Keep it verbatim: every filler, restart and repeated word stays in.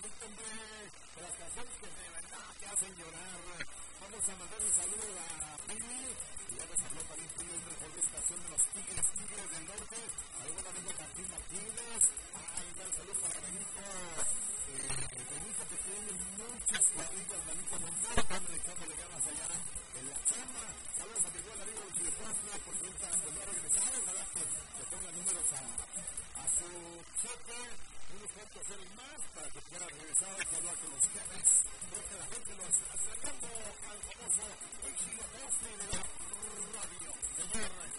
Díganme de las canciones que de verdad te hacen llorar. Vamos a mandar un saludo a Pili. Ya nos habló también Pili, el mejor de estación de los Tigres, Tigres del Norte. Algún amigo Martín Martínez. Ay, un saludo para Benito. Eh, Benito que tiene muchas cuadrillas, Benito Montero, hombre, echándole ganas allá en la chamba. Saludos a mi buen amigo de Chilipasla, por cierto, de no regresar. Ojalá que se pongan números a, a su cheque, unos cuantos ceros más, para que pueda regresar a hablar con los jefes. Porque la gente lo está esperando al famoso Éxito doce de la radio de guerra.